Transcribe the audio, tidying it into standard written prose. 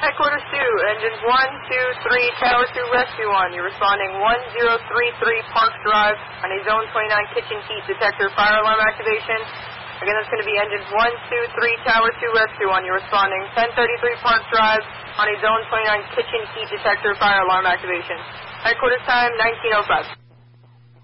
Headquarters 2, engines 1, 2, 3, Tower 2, Rescue 1. You're responding 1033 Parks Drive on a Zone 29 kitchen heat detector fire alarm activation. Again, that's going to be engines 1, 2, 3, Tower 2, Rescue 1. You're responding 1033 Parks Drive on a Zone 29 kitchen heat detector fire alarm activation. Headquarters time, 1905.